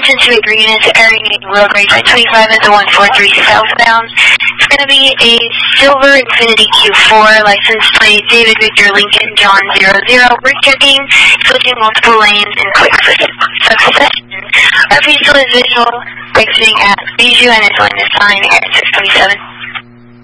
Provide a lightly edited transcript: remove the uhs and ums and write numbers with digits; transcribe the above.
transition to a green into airing wheel grade 25 at the 143 southbound. It's going to be a silver Infiniti Q4, license plate David Victor Lincoln John 00. We're checking, switching multiple lanes in quick succession. Our vehicle is visual, exiting at Bijou and is going to sign at 627.